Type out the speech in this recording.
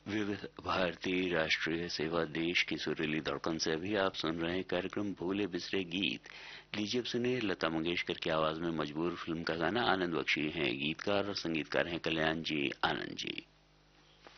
विविध भारती राष्ट्रीय सेवा देश की सुरीली धड़कन से अभी आप सुन रहे हैं कार्यक्रम भूले बिसरे गीत। लीजिए अब सुनिए लता मंगेशकर की आवाज में मजबूर फिल्म का गाना। आनंद बख्शी हैं गीतकार और संगीतकार हैं कल्याण जी आनंद जी।